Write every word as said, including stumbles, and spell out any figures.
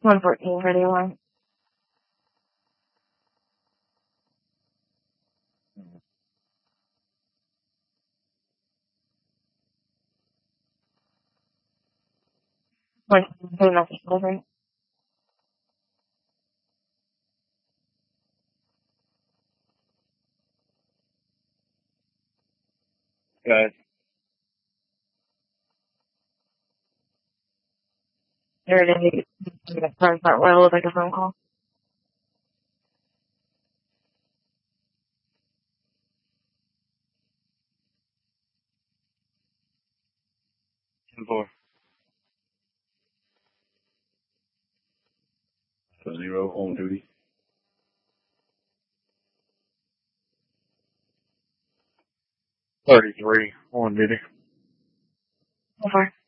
one fourteen for the alarm. one fourteen message delivery. Guys. There it is. Sorry, not well, look like a phone call. ten four. So zero on duty. thirty-three on duty. So far.